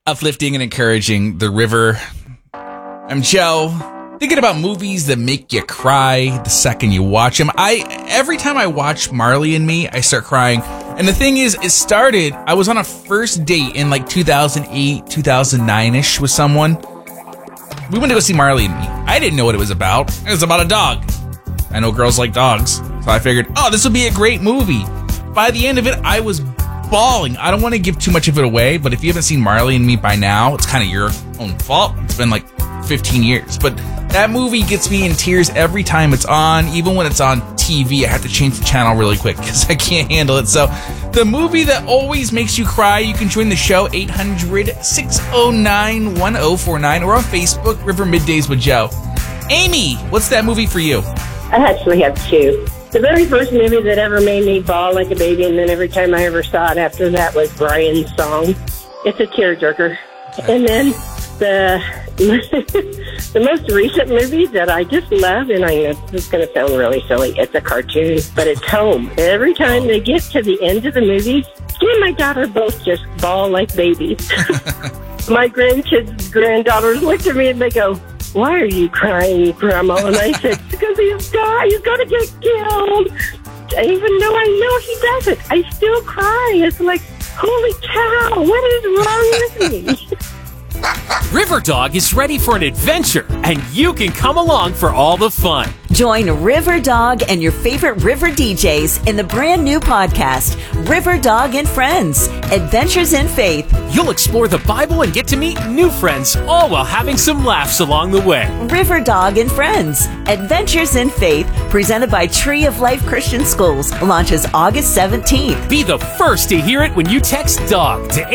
uplifting and encouraging. The River. I'm Joe. Thinking about movies that make you cry the second you watch them. Every time I watch Marley and Me, I start crying. And the thing is, it started, I was on a first date in like 2008, 2009-ish with someone. We went to go see Marley and Me. I didn't know what it was about. It was about a dog. I know girls like dogs. So I figured, this will be a great movie. By the end of it, I was bawling. I don't want to give too much of it away, but if you haven't seen Marley and Me by now, it's kind of your own fault. It's been like 15 years. But that movie gets me in tears every time it's on. Even when it's on TV, I have to change the channel really quick because I can't handle it. So the movie that always makes you cry, you can join the show 800-609-1049 or on Facebook, River Middays with Joe. Amy, what's that movie for you? I actually have two. The very first movie that ever made me bawl like a baby, and then every time I ever saw it after that, was Brian's Song. It's a tearjerker. Okay. And then the most recent movie that I just love, and I know this is going to sound really silly, it's a cartoon, but it's Home. Every time they get to the end of the movie, me and my daughter both just bawl like babies. My granddaughters look at me and they go, "Why are you crying, Grandma?" And I said, "Because he's going to get killed." Even though I know he doesn't, I still cry. It's like, holy cow, what is wrong with me? River Dog is ready for an adventure, and you can come along for all the fun. Join River Dog and your favorite river DJs in the brand new podcast, River Dog and Friends, Adventures in Faith. You'll explore the Bible and get to meet new friends, all while having some laughs along the way. River Dog and Friends, Adventures in Faith, presented by Tree of Life Christian Schools, launches August 17th. Be the first to hear it when you text DOG to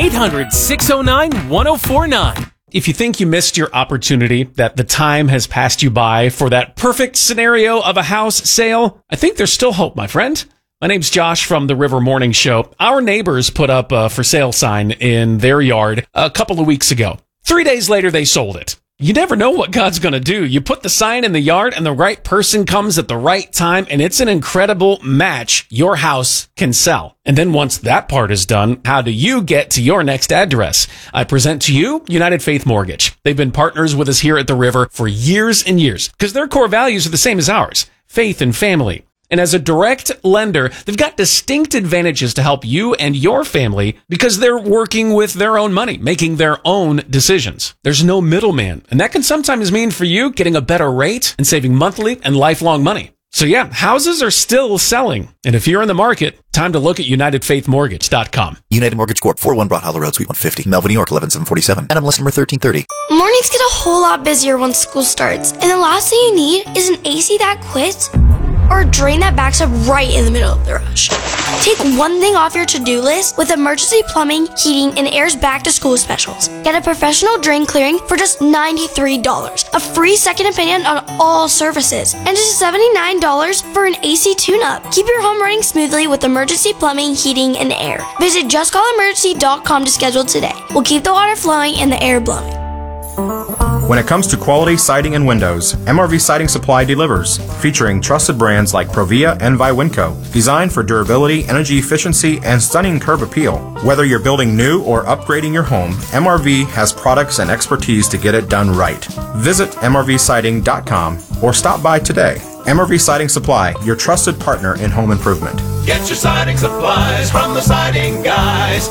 800-609-1049. If you think you missed your opportunity, that the time has passed you by for that perfect scenario of a house sale, I think there's still hope, my friend. My name's Josh from the River Morning Show. Our neighbors put up a for sale sign in their yard a couple of weeks ago. 3 days later, they sold it. You never know what God's going to do. You put the sign in the yard and the right person comes at the right time, and it's an incredible match. Your house can sell. And then once that part is done, how do you get to your next address? I present to you United Faith Mortgage. They've been partners with us here at the River for years and years because their core values are the same as ours: faith and family. And as a direct lender, they've got distinct advantages to help you and your family because they're working with their own money, making their own decisions. There's no middleman, and that can sometimes mean for you getting a better rate and saving monthly and lifelong money. So yeah, houses are still selling. And if you're in the market, time to look at UnitedFaithMortgage.com. United Mortgage Corp. 401 Broad Hollow Road, Suite 150, Melville, New York, 11747. NMLS number 1330. Mornings get a whole lot busier once school starts. And the last thing you need is an AC that quits or a drain that backs up right in the middle of the rush. Take one thing off your to-do list with Emergency Plumbing, Heating, and Air's Back to School specials. Get a professional drain clearing for just $93, a free second opinion on all services, and just $79 for an AC tune-up. Keep your home running smoothly with Emergency Plumbing, Heating, and Air. Visit justcallemergency.com to schedule today. We'll keep the water flowing and the air blowing. When it comes to quality siding and windows, MRV Siding Supply delivers, featuring trusted brands like Provia and Viwinco, designed for durability, energy efficiency, and stunning curb appeal. Whether you're building new or upgrading your home, MRV has products and expertise to get it done right. Visit MRVsiding.com or stop by today. MRV Siding Supply, your trusted partner in home improvement. Get your siding supplies from the siding guys.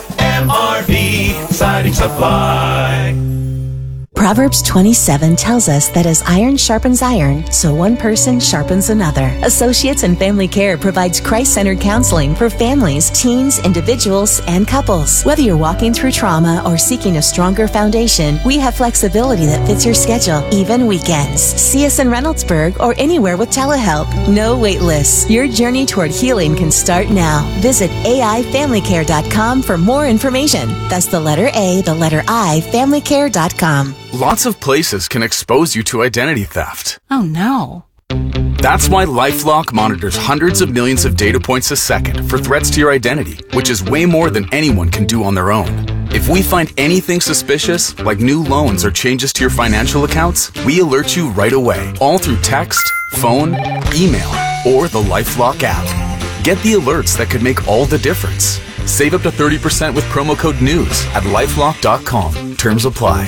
MRV Siding Supply. Proverbs 27 tells us that as iron sharpens iron, so one person sharpens another. Associates in Family Care provides Christ-centered counseling for families, teens, individuals, and couples. Whether you're walking through trauma or seeking a stronger foundation, we have flexibility that fits your schedule, even weekends. See us in Reynoldsburg or anywhere with telehelp. No wait lists. Your journey toward healing can start now. Visit AIFamilyCare.com for more information. That's the letter A, the letter I, FamilyCare.com. Lots of places can expose you to identity theft. Oh no. That's why LifeLock monitors hundreds of millions of data points a second for threats to your identity, which is way more than anyone can do on their own. If we find anything suspicious, like new loans or changes to your financial accounts, we alert you right away, all through text, phone, email, or the LifeLock app. Get the alerts that could make all the difference. Save up to 30% with promo code NEWS at lifelock.com. Terms apply.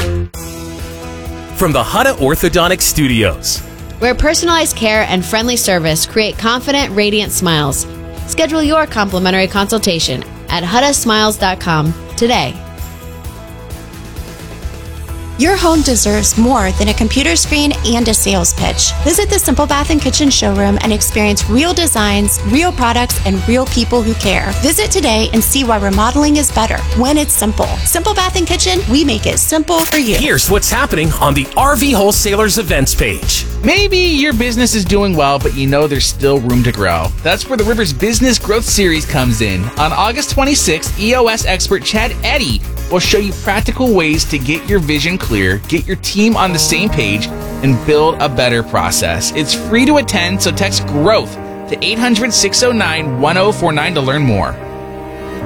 From the Hutta Orthodontic Studios, where personalized care and friendly service create confident, radiant smiles. Schedule your complimentary consultation at HuttaSmiles.com today. Your home deserves more than a computer screen and a sales pitch. Visit the Simple Bath & Kitchen showroom and experience real designs, real products, and real people who care. Visit today and see why remodeling is better when it's simple. Simple Bath & Kitchen, we make it simple for you. Here's what's happening on the RV Wholesalers events page. Maybe your business is doing well, but you know there's still room to grow. That's where the Rivers Business Growth Series comes in. On August 26th, EOS expert Chad Eddy will show you practical ways to get your vision clear, get your team on the same page, and build a better process. It's free to attend, so text GROWTH to 800-609-1049 to learn more.